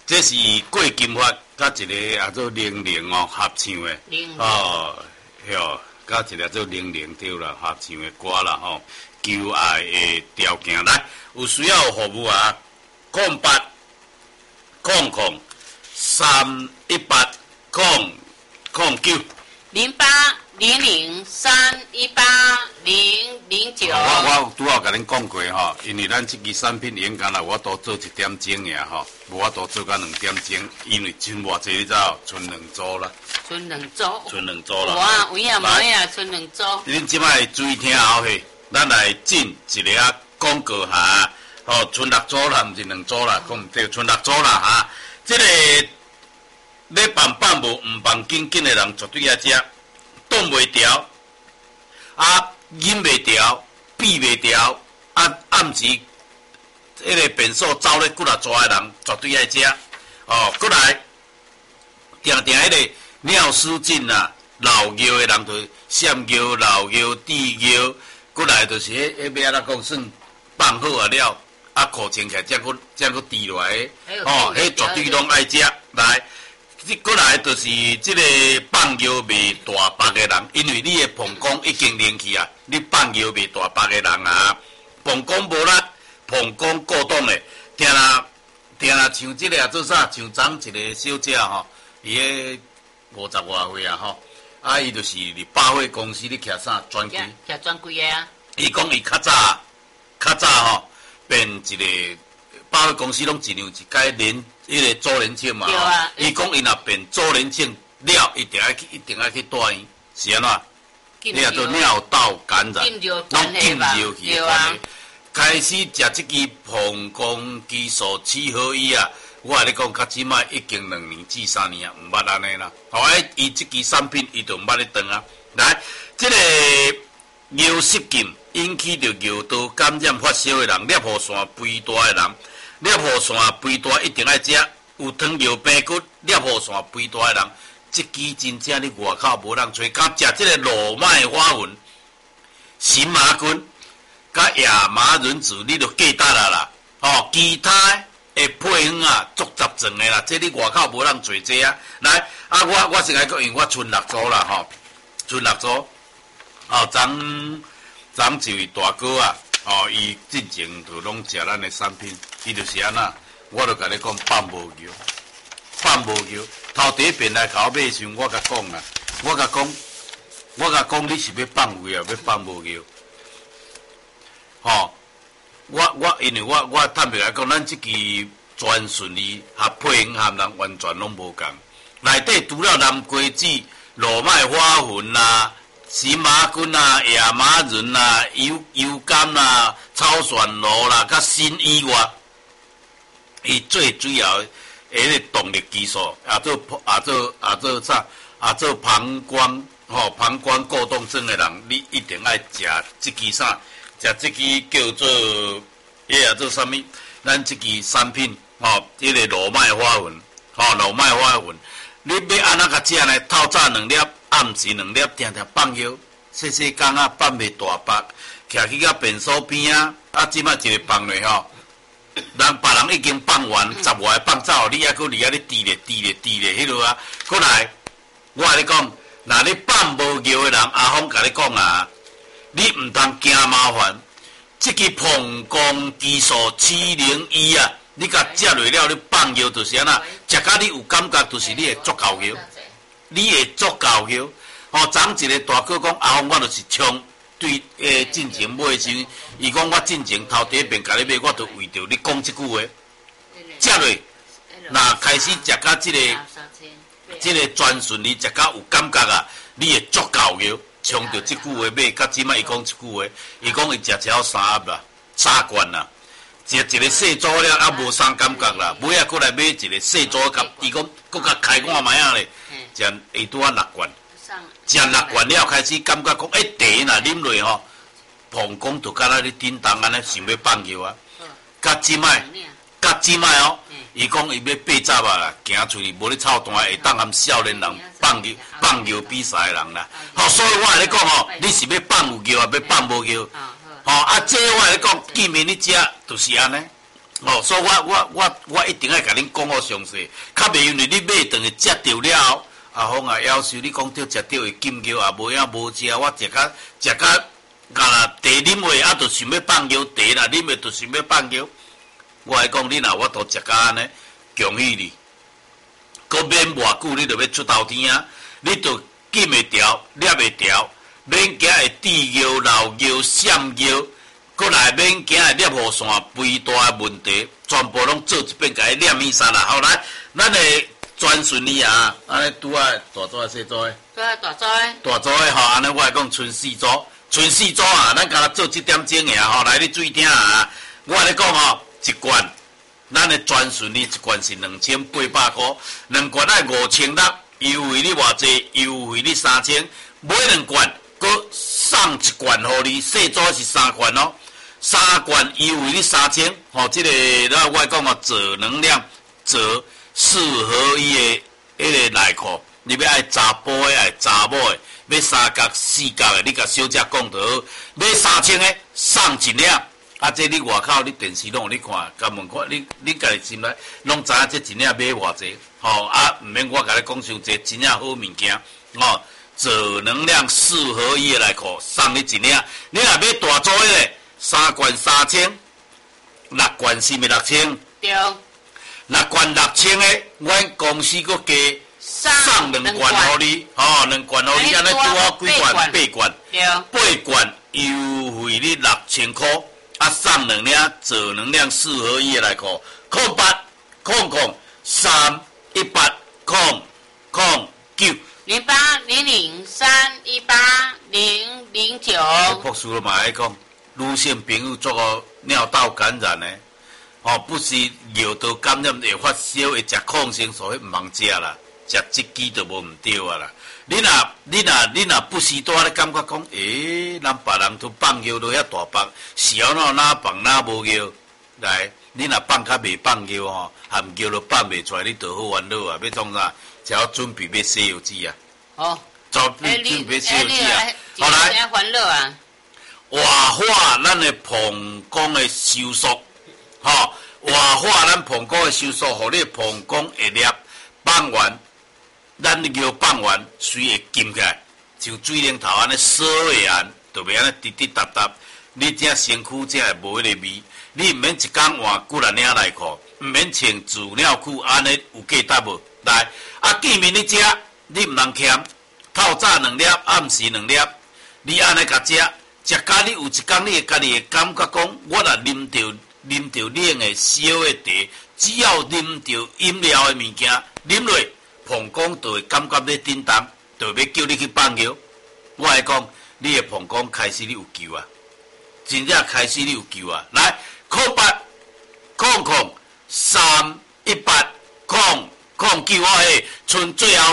这是过金发甲一个也做零零哦合唱的哦，哟，甲一个做零零对啦合唱的歌啦吼，求爱的条件来，有需要服务啊，08003809。 0800318009。 我拄好甲恁讲过吼，因为咱即支产品应该啦，我多做1点钟尔吼，无我多做到2点钟，因为剩偌济你知道，剩2组啦。 剩2组。 剩2组啦。 有啊，有影无影，剩2组。 恁即摆注意听后嘿，咱来进一个广告哈，吼，剩6组啦，毋是2组啦，讲毋对，剩6组啦哈。即个要放无，毋放紧紧的人绝对爱食，挡袂牢，忍袂牢，避袂牢，暗时迄个便所走咧骨力抓的人绝对爱食。哦，过来，定迄个尿失禁啊，老尿的人就闪尿、老尿、滴尿，过来就是迄要安怎讲算放好啊了，裤穿起来才佫滴落来的，哦，迄绝对拢爱食。来，过来就是即个放尿袂大腹的人，因为你的膀胱已经冷去啊，你放尿袂大腹的人啊，膀胱无力、膀胱过动的，定啦像即个做啥？像昨一个小姐吼，伊个50外岁啊吼，伊就是伫百货公司咧徛啥专柜， 徛专柜的啊。 伊讲伊较早吼，变一个百货公司拢一样一改年迄个周年庆嘛。 对啊。 伊讲伊若变周年庆了，一定要去大医，是安怎？你也做尿道感染，拢禁尿去的关系。开始食即支膀胱激素7合一啊！我甲你讲，较即摆已经2年至3年啊，毋捌安尼啦。后来伊即支产品，伊就毋捌咧断啊。来，即个尿失禁引起着尿道感染发烧的人，尿壶腺肥大的人，尿壶腺肥大一定爱食。有糖尿病骨、尿壶腺肥大的人，即支真正你外口无人找。甲食即个罗麦花粉、荨麻菌。甲亚麻仁籽你就记得啦，哦，其他的配方啊，足杂种的啦，这你外口无人做这啊。来，我先来讲，因为我剩6组啦，吼，剩6组。哦，昨一位大哥啊，哦，伊进前就拢食咱的产品，伊就是安那，我就甲你讲放无尿，头第一遍来甲我买时，我甲讲啦，我甲讲你是要放胃啊，要放无尿。吼，因为我坦白来讲，咱即支全顺利合配方和人完全拢无共，内底除了南瓜子、罗麦花粉啦、荨麻菌啦、亚麻仁啦、油甘啦、草旋螺啦、甲锌以外，伊最主要的迄个动力激素，做膀胱过动症的人，你一定爱食即支啥？食即支叫做叫做啥物？咱即支产品吼，迄个罗麦花粉，罗麦花粉，你要安怎甲食呢？透早2粒，暗时2粒，定定放尿，细细工啊，放袂大腹，徛去到便所边啊，即摆一个放落吼，别人已经放完，10外放走，你还佫伫遐咧滴咧，迄落啊，过来，我甲你讲，若你放无尿的人，阿峰甲你讲啊。你毋通惊麻烦，即支膀胱激素701啊，你甲食落了，你放尿就是安那，食甲你有感觉，就是你会足够尿，你会足够尿。哦，昨一个大哥讲，阿峰我就是冲对进前买时，伊讲我进前头第一遍甲你买，我就为着你讲即句话，食落，若开始食甲即个全顺利，食甲有感觉啊，你会足够尿。冲着即句话买，甲即摆伊讲即句话，伊讲伊食超3盒啦，3罐啦，食一个细组了，还无啥感觉啦，尾仔过来买一个细组甲，伊讲佫甲开看卖啊咧，食会拄啊6罐，食6罐了开始感觉讲，茶若啉落吼，膀胱就敢若咧叮当安尼想要放尿啊，甲即摆哦，伊讲伊要8十啊啦，行出去无咧操蛋，会当含少年人放尿比赛的人啦。吼，所以我来讲吼，你是要放有尿啊，要放无尿？吼，这我来讲，见面你食就是安尼， 哦，所以我一定要甲恁讲好详细，较袂因为你买顿去食着了后，阿峰啊，要求你讲着食着会金牛啊，无影无食，我食甲啦茶啉话，啊，就想要放尿茶啦，啉话就想要放尿。我来讲，你若我都食甲安尼，恭喜你，搁免偌久，你就要出头天啊，你就禁会调，捏会调，免惊会滴尿、漏尿、闪尿。过来免惊会尿雨线肥大的问题，全部拢做一遍，甲伊念起啥啦？好来，咱的转顺利啊！安尼拄啊，大组细组的？ 对啊，大组的。 大组的吼，安尼我来讲剩4组，剩4组啊！咱甲做这点钟的啊！吼，来你注意听啊！我来讲吼，一罐咱的转顺利一罐是2800块，2罐爱5600，优惠你偌济？优惠你3000，买2罐，搁送1罐互你，细组是3罐哦。3罐优惠你3000，吼，这个咱我讲哦，左能量、左4合1的迄个内裤，你要爱查甫的，爱查某的，要3角、4角的，你甲小姐讲就好。买3000的送1领，啊，这你外口你电视拢有你看，甲问看，你家己心内拢知影这1领买偌济，吼啊，毋免我甲你讲伤济，真正好物件，吼，左能量4合1的内裤送你1领，你若买大组的咧。3罐3000，6罐是咪6000？ 对。 6罐6000的，阮公司搁加送2罐互你，吼，2罐互你，安尼拄好几罐？8罐。 对。 8罐优惠你6000块，啊，送2领左能量4合1的内裤，0800318009。 0800318009。 博士嘛爱讲。女性朋友做个尿道感染呢，哦，不是尿道感染会发烧，会食抗生素，迄毋通食啦，食这支就无毋对啊啦。你若不时多咧感觉讲，咱别人都放尿都遐大放，是安怎哪放哪无尿？来，你若放较袂放尿吼，含尿都放袂出来，你就好烦恼啊！要创啥？只要准备要洗油纸啊！ 哦， 准备洗油纸啊！ 好来，烦恼啊！ 活化咱的膀胱的收缩，吼，活化咱膀胱的收缩，互你膀胱会裂放完，咱尿放完，水会浸起来，像水龙头安尼锁袂安，就袂安尼滴滴答答。你这身躯才会无迄个味。你毋免一工换几两领内裤，毋免穿自尿裤，安尼有价值无？来，啊，见面你食，你毋通欠，透早2粒，暗时2粒，你安尼甲食。食甲你有一工，你会家己会感觉讲，我若啉着冷的、烧的茶，只要啉着饮料的物件，啉落膀胱就会感觉咧震动，就要叫你去放尿。我来讲，你的膀胱开始你有救啊，真正开始你有救啊！来，0800318009，我剩最后。